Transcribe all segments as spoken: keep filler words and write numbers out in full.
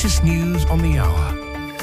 latest news on the hour.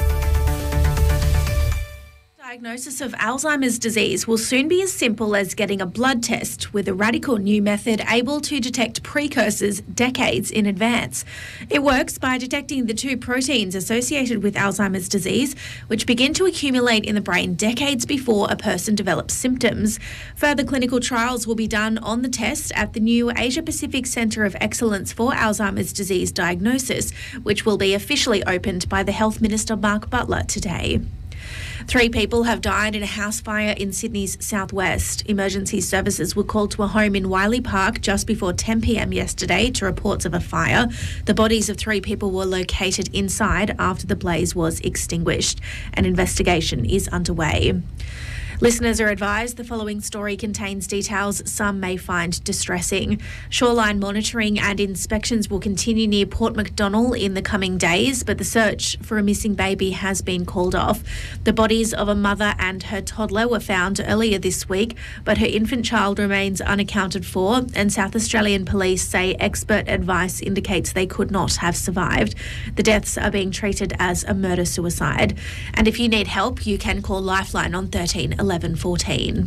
Diagnosis of Alzheimer's disease will soon be as simple as getting a blood test with a radical new method able to detect precursors decades in advance. It works by detecting the two proteins associated with Alzheimer's disease, which begin to accumulate in the brain decades before a person develops symptoms. Further clinical trials will be done on the test at the new Asia Pacific Centre of Excellence for Alzheimer's Disease Diagnosis, which will be officially opened by the Health Minister Mark Butler today. Three people have died in a house fire in Sydney's southwest. Emergency services were called to a home in Wiley Park just before ten p.m. yesterday to reports of a fire. The bodies of three people were located inside after the blaze was extinguished. An investigation is underway. Listeners are advised the following story contains details some may find distressing. Shoreline monitoring and inspections will continue near Port MacDonnell in the coming days, but the search for a missing baby has been called off. The bodies of a mother and her toddler were found earlier this week, but her infant child remains unaccounted for, and South Australian police say expert advice indicates they could not have survived. The deaths are being treated as a murder-suicide. And if you need help, you can call Lifeline on thirteen eleven fourteen.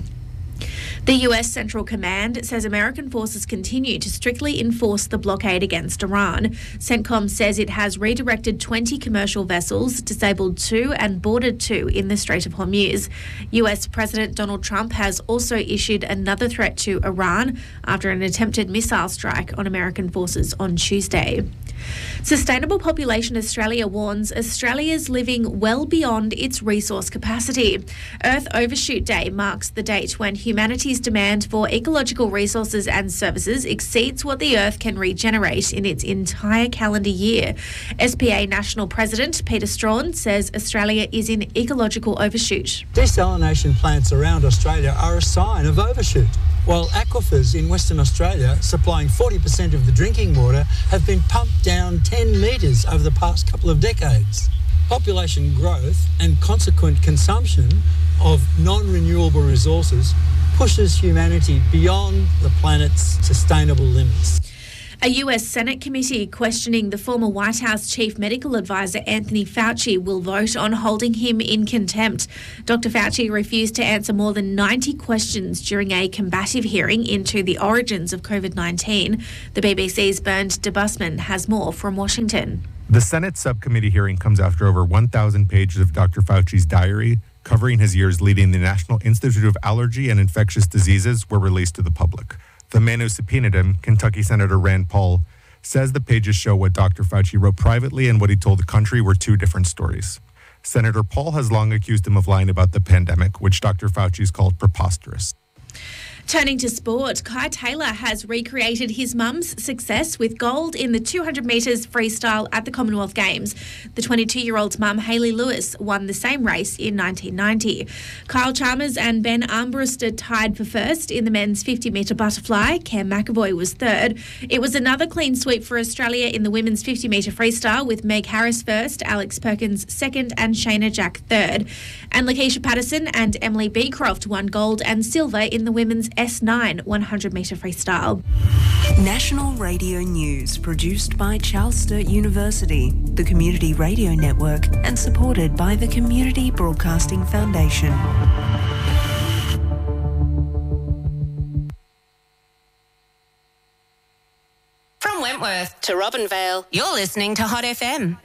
The U S Central Command says American forces continue to strictly enforce the blockade against Iran. CENTCOM says it has redirected twenty commercial vessels, disabled two and boarded two in the Strait of Hormuz. U S President Donald Trump has also issued another threat to Iran after an attempted missile strike on American forces on Tuesday. Sustainable Population Australia warns Australia's living well beyond its resource capacity. Earth Overshoot Day marks the date when humanity's demand for ecological resources and services exceeds what the Earth can regenerate in its entire calendar year. S P A National President Peter Strawn says Australia is in ecological overshoot. Desalination plants around Australia are a sign of overshoot, while aquifers in Western Australia, supplying forty percent of the drinking water, have been pumped down ten metres over the past couple of decades. Population growth and consequent consumption of non-renewable resources pushes humanity beyond the planet's sustainable limits. A U S Senate committee questioning the former White House chief medical advisor Anthony Fauci will vote on holding him in contempt. Doctor Fauci refused to answer more than ninety questions during a combative hearing into the origins of COVID nineteen. The B B C's Bernd de Busman has more from Washington. The Senate subcommittee hearing comes after over one thousand pages of Doctor Fauci's diary, covering his years leading the National Institute of Allergy and Infectious Diseases, were released to the public. The man who subpoenaed him, Kentucky Senator Rand Paul, says the pages show what Doctor Fauci wrote privately and what he told the country were two different stories. Senator Paul has long accused him of lying about the pandemic, which Doctor Fauci's called preposterous. Turning to sport, Kai Taylor has recreated his mum's success with gold in the two hundred metres freestyle at the Commonwealth Games. The twenty-two-year-old's mum, Hayley Lewis, won the same race in nineteen ninety. Kyle Chalmers and Ben Armbruster tied for first in the men's fifty metre butterfly. Cam McAvoy was third. It was another clean sweep for Australia in the women's fifty metre freestyle, with Meg Harris first, Alex Perkins second and Shayna Jack third. And Lakeisha Patterson and Emily Beecroft won gold and silver in the women's S nine one hundred metre freestyle. National Radio News, produced by Charles Sturt University, the Community Radio Network, and supported by the Community Broadcasting Foundation. From Wentworth to Robinvale, you're listening to Hot F M.